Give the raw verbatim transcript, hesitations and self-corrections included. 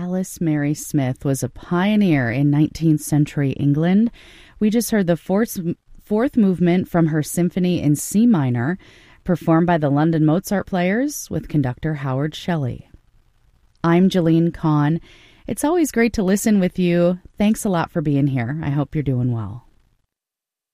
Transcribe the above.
Alice Mary Smith was a pioneer in nineteenth century England. We just heard the fourth, fourth movement from her symphony in C minor, performed by the London Mozart Players with conductor Howard Shelley. I'm Jolene Kahn. It's always great to listen with you. Thanks a lot for being here. I hope you're doing well.